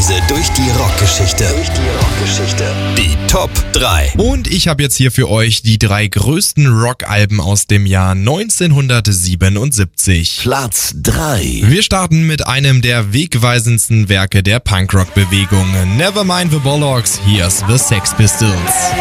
Reise durch die Rockgeschichte. Die Top 3. Und ich habe jetzt hier für euch die 3 größten Rockalben aus dem Jahr 1977. Platz 3. Wir starten mit einem der wegweisendsten Werke der Punkrock-Bewegung. Nevermind the Bollocks, here's the Sex Pistols.